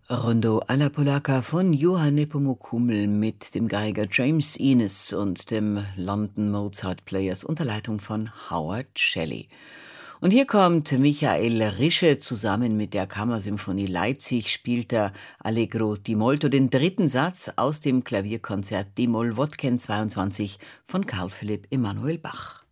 Rondo alla Polacca von Johann Nepomuk Hummel mit dem Geiger James Innes und dem London Mozart Players unter Leitung von Howard Shelley. Und hier kommt Michael Rische zusammen mit der Kammersymphonie Leipzig, spielt er Allegro di molto, den dritten Satz aus dem Klavierkonzert D-Moll Wodken 22 von Carl Philipp Emanuel Bach.